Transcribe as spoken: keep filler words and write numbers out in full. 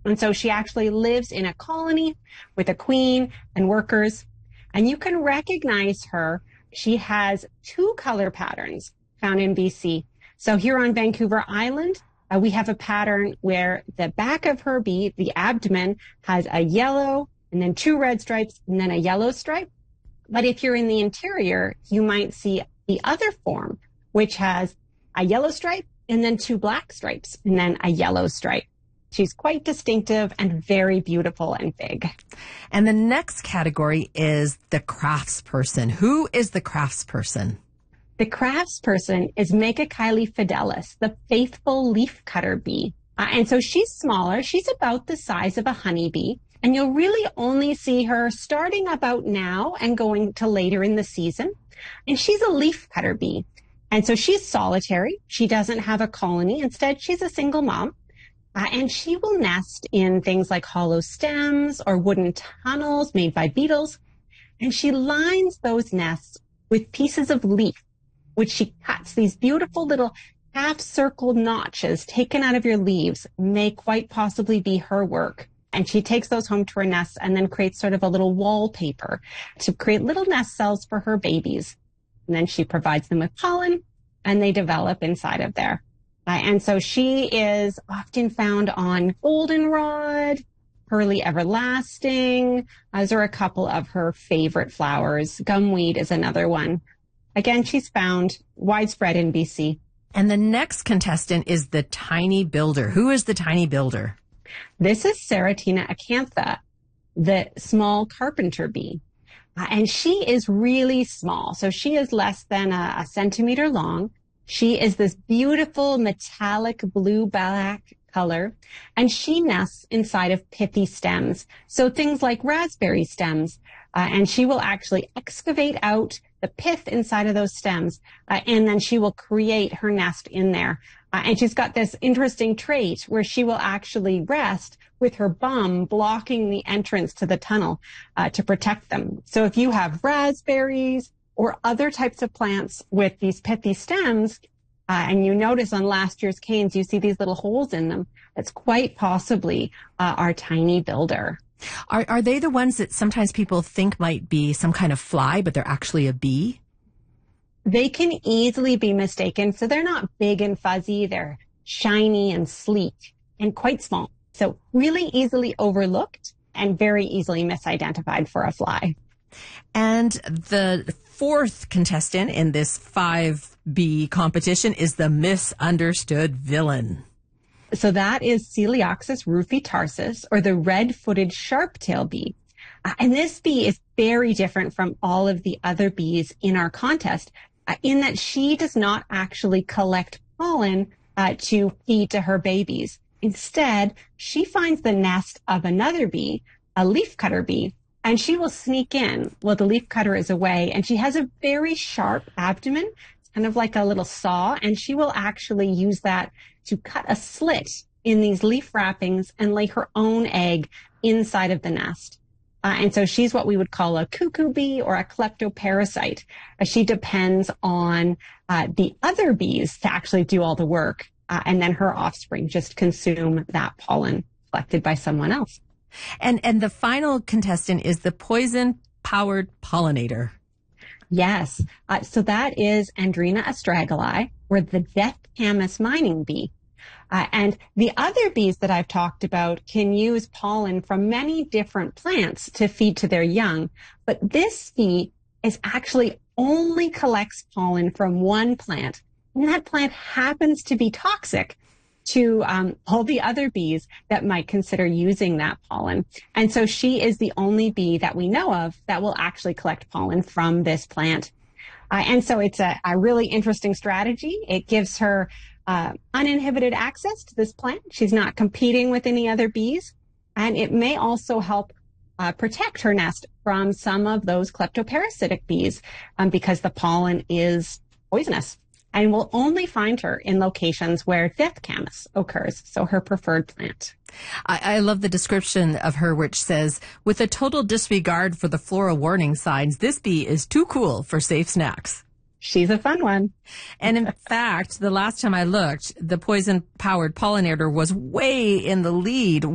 And so she actually lives in a colony with a queen and workers. And you can recognize her. She has two color patterns found in B C. So here on Vancouver Island, uh, we have a pattern where the back of her bee, the abdomen, has a yellow and then two red stripes and then a yellow stripe. But if you're in the interior, you might see the other form, which has a yellow stripe and then two black stripes and then a yellow stripe. She's quite distinctive and very beautiful and big. And the next category is the craftsperson. Who is the craftsperson? The craftsperson is Megachile fidelis, the faithful leafcutter bee. Uh, and so she's smaller. She's about the size of a honeybee. And you'll really only see her starting about now and going to later in the season. And she's a leafcutter bee. And so she's solitary. She doesn't have a colony. Instead, she's a single mom. Uh, and she will nest in things like hollow stems or wooden tunnels made by beetles. And she lines those nests with pieces of leaf, which she cuts. These beautiful little half-circle notches taken out of your leaves may quite possibly be her work. And she takes those home to her nests and then creates sort of a little wallpaper to create little nest cells for her babies. And then she provides them with pollen and they develop inside of there. Uh, and so she is often found on goldenrod, pearly everlasting. Those are a couple of her favorite flowers. Gumweed is another one. Again, she's found widespread in B C. And the next contestant is the tiny builder. Who is the tiny builder? This is Ceratina acantha, the small carpenter bee. Uh, and she is really small. So she is less than a, a centimeter long. She is this beautiful metallic blue-black color, and she nests inside of pithy stems. So things like raspberry stems. Uh, and she will actually excavate out the pith inside of those stems, uh, and then she will create her nest in there. Uh, and she's got this interesting trait where she will actually rest with her bum blocking the entrance to the tunnel uh, to protect them. So if you have raspberries or other types of plants with these pithy stems, uh, and you notice on last year's canes, you see these little holes in them, it's quite possibly uh, our tiny builder. Are are they the ones that sometimes people think might be some kind of fly, but they're actually a bee? They can easily be mistaken. So they're not big and fuzzy. They're shiny and sleek and quite small. So really easily overlooked and very easily misidentified for a fly. And the fourth contestant in this five bee competition is the misunderstood villain. So that is Coleoxys rufitarsus, or the red-footed sharp-tail bee. Uh, and this bee is very different from all of the other bees in our contest, uh, in that she does not actually collect pollen uh, to feed to her babies. Instead, she finds the nest of another bee, a leafcutter bee, and she will sneak in while the leafcutter is away. And she has a very sharp abdomen, kind of like a little saw, and she will actually use that to cut a slit in these leaf wrappings and lay her own egg inside of the nest. Uh, and so she's what we would call a cuckoo bee or a kleptoparasite. Uh, she depends on uh, the other bees to actually do all the work. Uh, and then her offspring just consume that pollen collected by someone else. And and the final contestant is the poison-powered pollinator. Yes. Uh, so that is Andrena astragali, or the death camas mining bee. Uh, and the other bees that I've talked about can use pollen from many different plants to feed to their young. But this bee is actually only collects pollen from one plant. And that plant happens to be toxic to um, all the other bees that might consider using that pollen. And so she is the only bee that we know of that will actually collect pollen from this plant. Uh, and so it's a, a really interesting strategy. It gives her uh, uninhibited access to this plant. She's not competing with any other bees. And it may also help uh, protect her nest from some of those kleptoparasitic bees um, because the pollen is poisonous. And we'll only find her in locations where death camas occurs, so her preferred plant. I, I love the description of her, which says, with a total disregard for the floral warning signs, this bee is too cool for safe snacks. She's a fun one. And in fact, the last time I looked, the poison-powered pollinator was way in the lead.